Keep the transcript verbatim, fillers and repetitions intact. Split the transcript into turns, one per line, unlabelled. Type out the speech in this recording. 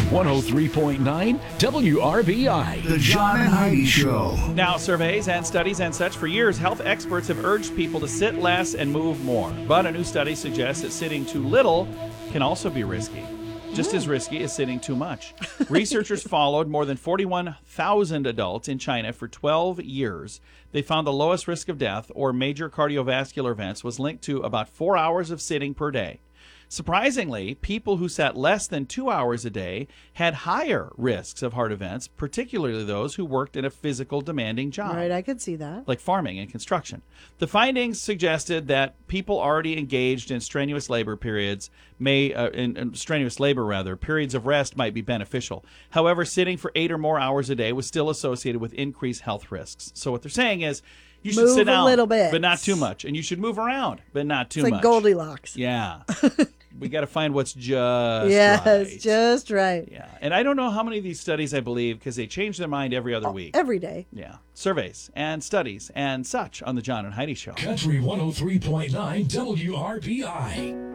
one oh three point nine W R B I.
The John and Heidi Show.
Now, surveys and studies and such, for years, health experts have urged people to sit less and move more. But a new study suggests that sitting too little can also be risky. Just as risky as sitting too much. Researchers followed more than forty-one thousand adults in China for twelve years. They found the lowest risk of death or major cardiovascular events was linked to about four hours of sitting per day. Surprisingly, people who sat less than two hours a day had higher risks of heart events, particularly those who worked in a physical demanding job.
Right, I could see that.
Like farming and construction. The findings suggested that people already engaged in strenuous labor periods may, uh, in, in strenuous labor rather, periods of rest might be beneficial. However, sitting for eight or more hours a day was still associated with increased health risks. So what they're saying is, you should
Move
sit down,
a little bit,
but not too much, and you should move around, but not too
it's like
much.
Goldilocks.
Yeah, we got to find what's just
yes,
right.
just right.
Yeah, and I don't know how many of these studies I believe because they change their mind every other week.
Every day.
Yeah, surveys and studies and such on the John and Heidi Show.
Country one oh three point nine W R B I.